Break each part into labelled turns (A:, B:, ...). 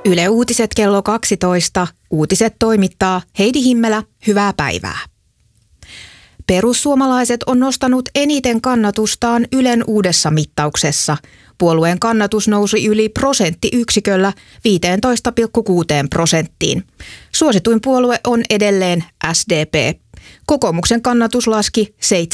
A: Yle Uutiset kello 12. Uutiset toimittaa Heidi Himmelä. Hyvää päivää. Perussuomalaiset on nostanut eniten kannatustaan Ylen uudessa mittauksessa. Puolueen kannatus nousi yli prosenttiyksiköllä 15,6%. Suosituin puolue on edelleen SDP. Kokoomuksen kannatus laski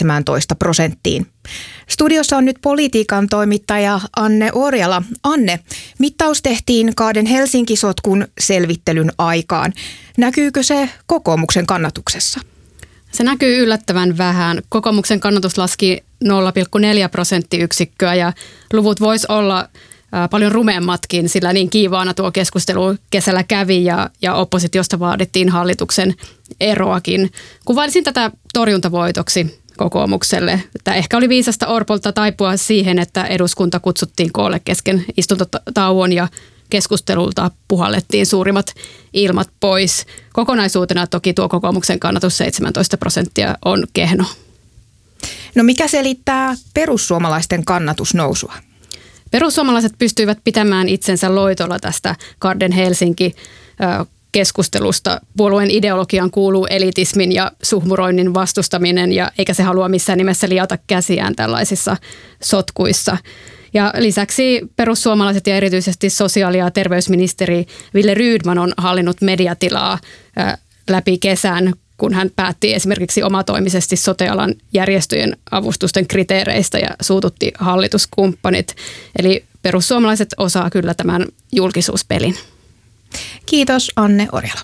A: 17%. Studiossa on nyt politiikan toimittaja Anne Orjala. Anne, mittaus tehtiin Kaaden Helsinki-sotkun selvittelyn aikaan. Näkyykö se kokoomuksen kannatuksessa?
B: Se näkyy yllättävän vähän. Kokoomuksen kannatus laski 0,4 prosenttiyksikköä ja luvut vois olla paljon rumeammatkin, sillä niin kiivaana tuo keskustelu kesällä kävi ja oppositiosta vaadittiin hallituksen eroakin. Kuvailisin tätä torjuntavoitoksi kokoomukselle. Että ehkä oli viisasta Orpolta taipua siihen, että eduskunta kutsuttiin koolle kesken istuntotauon ja keskustelulta puhallettiin suurimmat ilmat pois. Kokonaisuutena toki tuo kokoomuksen kannatus 17% on kehno.
A: No mikä selittää perussuomalaisten kannatusnousua?
B: Perussuomalaiset pystyivät pitämään itsensä loitolla tästä Kaaden Helsinki-keskustelusta. Puolueen ideologiaan kuuluu elitismin ja suhmuroinnin vastustaminen, eikä se halua missään nimessä liata käsiään tällaisissa sotkuissa. Ja lisäksi perussuomalaiset ja erityisesti sosiaali- ja terveysministeri Wille Rydman on hallinnut mediatilaa läpi kesän, kun hän päätti esimerkiksi omatoimisesti sote-alan järjestöjen avustusten kriteereistä ja suututti hallituskumppanit. Eli perussuomalaiset osaa kyllä tämän julkisuuspelin.
A: Kiitos Anne Orjala.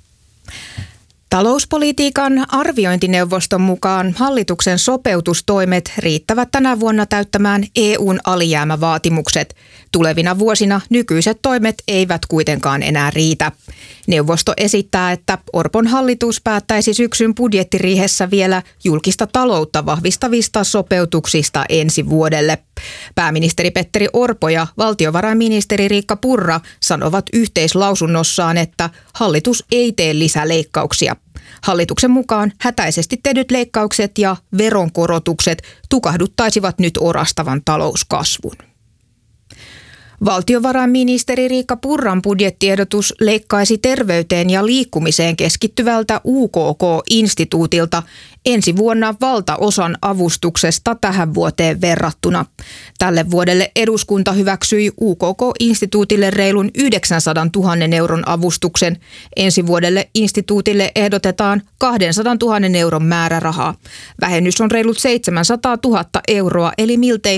A: Talouspolitiikan arviointineuvoston mukaan hallituksen sopeutustoimet riittävät tänä vuonna täyttämään EU:n alijäämävaatimukset. Tulevina vuosina nykyiset toimet eivät kuitenkaan enää riitä. Neuvosto esittää, että Orpon hallitus päättäisi syksyn budjettiriihessä vielä julkista taloutta vahvistavista sopeutuksista ensi vuodelle. Pääministeri Petteri Orpo ja valtiovarainministeri Riikka Purra sanovat yhteislausunnossaan, että hallitus ei tee lisäleikkauksia. Hallituksen mukaan hätäisesti tehdyt leikkaukset ja veronkorotukset tukahduttaisivat nyt orastavan talouskasvun. Valtiovarainministeri Riikka Purran budjettiehdotus leikkaisi terveyteen ja liikkumiseen keskittyvältä UKK-instituutilta ensi vuonna valtaosan avustuksesta tähän vuoteen verrattuna. Tälle vuodelle eduskunta hyväksyi UKK-instituutille reilun 900 000 euron avustuksen. Ensi vuodelle instituutille ehdotetaan 200 000 euron määrärahaa. Vähennys on reilut 700 000 euroa eli miltei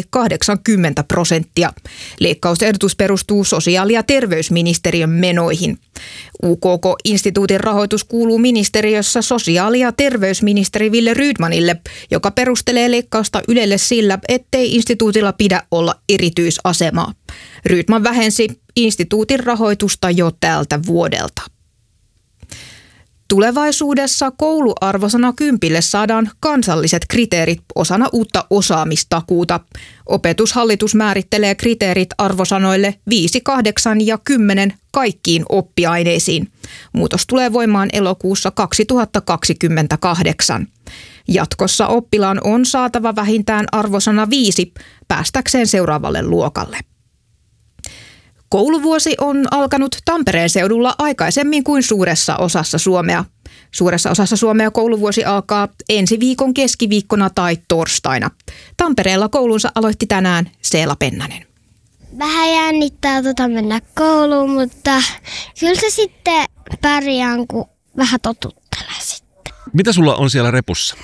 A: 80%. Leikkausehdotus perustuu sosiaali- ja terveysministeriön menoihin. UKK-instituutin rahoitus kuuluu ministeriössä sosiaali- ja terveysministeri Wille Rydmanille, joka perustelee leikkausta Ylelle sillä, ettei instituutilla pidä olla erityisasemaa. Rydman vähensi instituutin rahoitusta jo tältä vuodelta. Tulevaisuudessa kouluarvosana 10 saadaan kansalliset kriteerit osana uutta osaamistakuuta. Opetushallitus määrittelee kriteerit arvosanoille 5, 8 ja 10 kaikkiin oppiaineisiin. Muutos tulee voimaan elokuussa 2028. Jatkossa oppilaan on saatava vähintään arvosana 5 päästäkseen seuraavalle luokalle. Kouluvuosi on alkanut Tampereen seudulla aikaisemmin kuin suuressa osassa Suomea. Suuressa osassa Suomea kouluvuosi alkaa ensi viikon keskiviikkona tai torstaina. Tampereella koulunsa aloitti tänään Seela Pennanen.
C: Vähän jännittää mennä kouluun, mutta kyllä se sitten pärjään, kun vähän totuttelee sitten.
D: Mitä sulla on siellä repussa?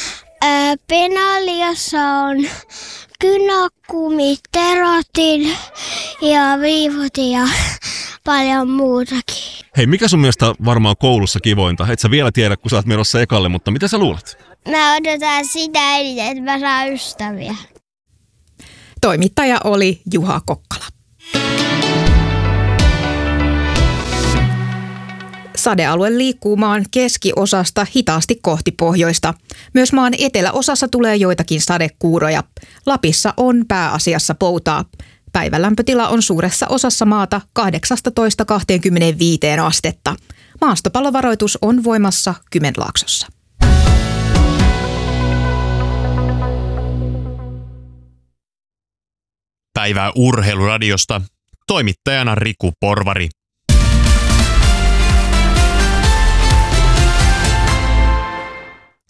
C: Penaliossa on kynäkumi, terotin ja viivot ja paljon muutakin.
D: Hei, mikä sun mielestä varmaan koulussa kivointa? Et sä vielä tiedä, kun sä oot menossa ekalle, mutta mitä sä luulet?
C: Mä odotan sitä eniten, että mä saan ystäviä.
A: Toimittaja oli Juha Kokkala. Sadealue liikkuu maan keskiosasta hitaasti kohti pohjoista. Myös maan eteläosassa tulee joitakin sadekuuroja. Lapissa on pääasiassa poutaa. Päivän lämpötila on suuressa osassa maata 18–25 astetta. Maastopallovaroitus on voimassa Kymenlaaksossa.
E: Päivää Urheiluradiosta. Toimittajana Riku Porvari.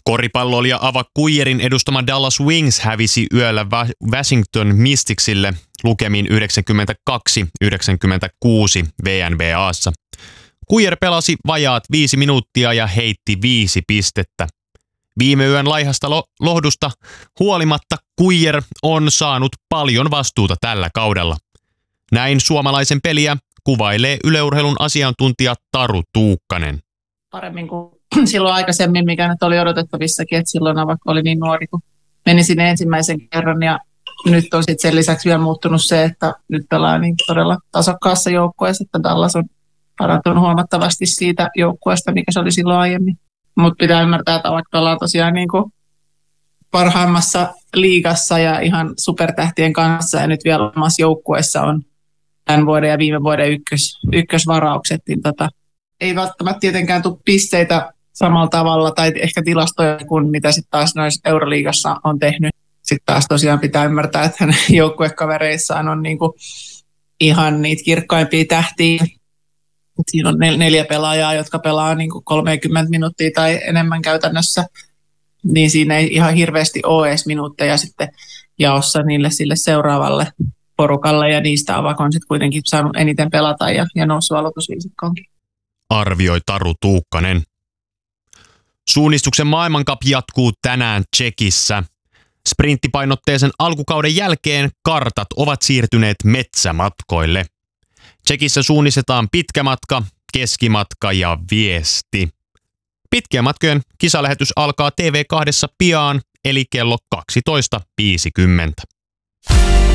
E: Koripalloilija Ava Kuijerin edustama Dallas Wings hävisi yöllä Washington Mysticsille lukemin 92-96 WNBA:ssa. Kuijer pelasi vajaat 5 minuuttia ja heitti 5 pistettä. Viime yön laihasta lohdusta huolimatta Kuijer on saanut paljon vastuuta tällä kaudella. Näin suomalaisen peliä kuvailee yleurheilun asiantuntija Taru Tuukkanen.
F: Paremmin kuin silloin aikaisemmin, mikä nyt oli odotettavissakin, että silloin vaikka oli niin nuori, kun meni sinne ensimmäisen kerran. Ja nyt on sitten sen lisäksi vielä muuttunut se, että nyt pelaa niin todella tasokkaassa joukkueessa, että Dallas on parantunut huomattavasti siitä joukkueesta, mikä se oli silloin aiemmin. Mutta pitää ymmärtää, että vaikka pelaa tosiaan niin kuin parhaimmassa liigassa ja ihan supertähtien kanssa ja nyt vielä omassa joukkueessa on tämän vuoden ja viime vuoden ykkösvaraukset, niin ei välttämättä tietenkään tule pisteitä samalla tavalla tai ehkä tilastoja kuin mitä sitten taas noissa Euroliigassa on tehnyt. Sitten taas tosiaan pitää ymmärtää, että hänen joukkuekavereissaan on niinku ihan niitä kirkkaimpia tähtiä. Siinä on 4 pelaajaa, jotka pelaa niinku 30 minuuttia tai enemmän käytännössä, niin siinä ei ihan hirveästi ole edes minuutteja sitten jaossa niille sille seuraavalle porukalle, ja niistä Avak on sitten kuitenkin saanut eniten pelata ja noussut aloitusviisikkoonkin.
E: Arvioi Taru Tuukkanen. Suunnistuksen maailmankap jatkuu tänään Tšekissä. Sprinttipainotteisen alkukauden jälkeen kartat ovat siirtyneet metsämatkoille. Tšekissä suunnistetaan pitkä matka, keskimatka ja viesti. Pitkien matkojen kisalähetys alkaa TV2 pian, eli kello 12.50.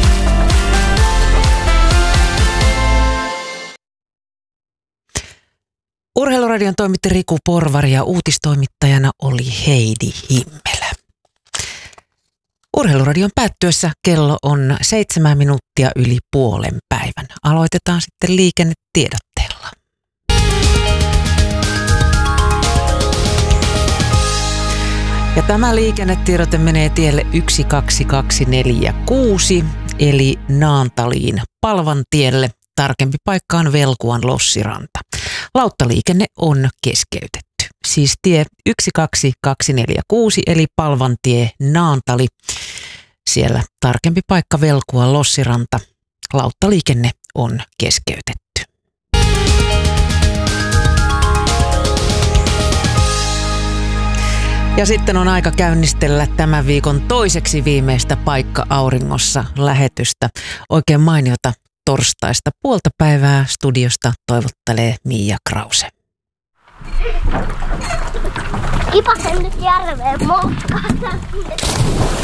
G: Urheiluradion toimitti Riku Porvari ja uutistoimittajana oli Heidi Himmelä. Urheiluradion päättyessä kello on 7 minuuttia yli 5:30. Aloitetaan sitten liikennetiedotteella. Ja tämä liikennetiedote menee tielle 12246 eli Naantaliin Palvantielle. Tarkempi paikka on Velkuan Lossiranta. Lauttaliikenne on keskeytetty. Siis tie 12246 eli Palvantie Naantali. Siellä tarkempi paikka Velkuan Lossiranta. Lauttaliikenne on keskeytetty. Ja sitten on aika käynnistellä tämän viikon toiseksi viimeistä Paikka auringossa -lähetystä. Oikein mainiota torstaista puoltapäivää studiosta toivottelee Mia Krause.
C: Kipasen nyt järveen moukkaan.